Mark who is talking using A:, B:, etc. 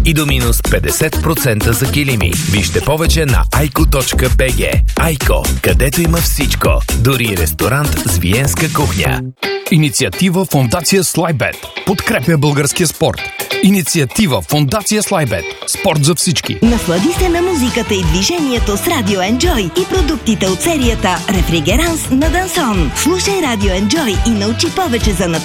A: и до минус 50% за килими. Вижте повече на aiko.bg. Aiko, където има всичко, дори ресторант с виенска кухня.
B: Инициатива Фондация Слайбет подкрепя българския спорт. Инициатива Фондация Слайбет. Спорт за всички.
C: Наслади се на музиката и движението с Радио Enjoy и продуктите от серията Рефригеранс на Дансон. Слушай Радио Enjoy и научи повече за натурата